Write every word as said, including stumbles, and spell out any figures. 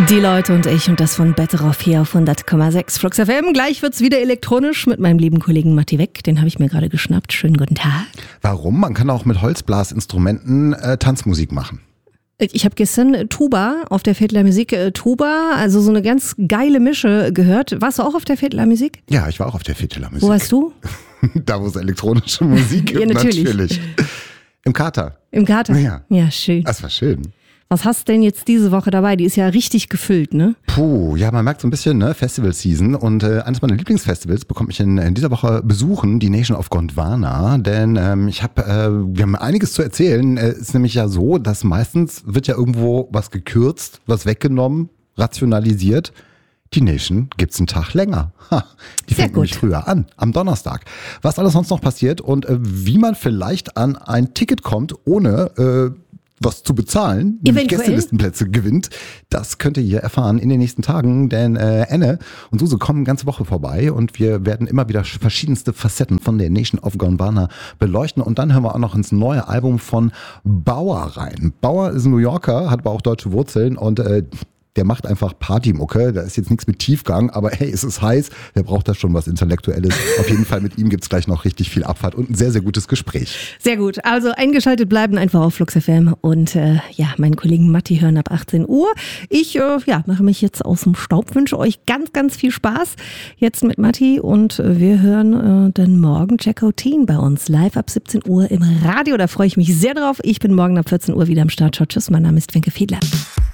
Die Leute und ich und das von Betteroff hier auf hundert Komma sechs Flux F M. Gleich wird's wieder elektronisch mit meinem lieben Kollegen Matti Weck. Den habe ich mir gerade geschnappt. Schönen guten Tag. Warum? Man kann auch mit Holzblasinstrumenten äh, Tanzmusik machen. Ich habe gestern Tuba auf der Vettler Musik, äh, Tuba, also so eine ganz geile Mische gehört. Warst du auch auf der Vettler Musik? Ja, ich war auch auf der Vettler Musik. Wo warst du? Da, wo es elektronische Musik gibt, ja, natürlich. natürlich. Im Kater. Im Kater? Ja. Ja, schön. Das war schön. Was hast du denn jetzt diese Woche dabei? Die ist ja richtig gefüllt, ne? Puh, ja, man merkt so ein bisschen, ne, Festival-Season. Und äh, eines meiner Lieblingsfestivals bekommt mich in, in dieser Woche besuchen, die Nation of Gondwana. Denn ähm, ich habe, äh, wir haben einiges zu erzählen. Es äh, ist nämlich ja so, dass meistens wird ja irgendwo was gekürzt, was weggenommen, rationalisiert. Die Nation gibt's einen Tag länger. Ha, die Sehr fängt nämlich früher an, am Donnerstag. Was alles sonst noch passiert und äh, wie man vielleicht an ein Ticket kommt, ohne äh, was zu bezahlen, nämlich Eventuell. Gästelistenplätze gewinnt, das könnt ihr hier erfahren in den nächsten Tagen, denn äh, Anne und Suse kommen ganze Woche vorbei und wir werden immer wieder verschiedenste Facetten von der Nation of Gondwana beleuchten und dann hören wir auch noch ins neue Album von Bauer rein. Bauer ist ein New Yorker, hat aber auch deutsche Wurzeln und äh, der macht einfach Partymucke, da ist jetzt nichts mit Tiefgang, aber hey, es ist heiß, wer braucht da schon was Intellektuelles? Auf jeden Fall mit ihm gibt's gleich noch richtig viel Abfahrt und ein sehr, sehr gutes Gespräch. Sehr gut, also eingeschaltet bleiben einfach auf Flux F M und äh, ja, meinen Kollegen Matti hören ab achtzehn Uhr. Ich äh, ja, mache mich jetzt aus dem Staub, wünsche euch ganz, ganz viel Spaß jetzt mit Matti und äh, wir hören äh, dann morgen Jacko Teen bei uns live ab siebzehn Uhr im Radio, da freue ich mich sehr drauf. Ich bin morgen ab vierzehn Uhr wieder am Start. Tschüss, mein Name ist Wenke Fiedler.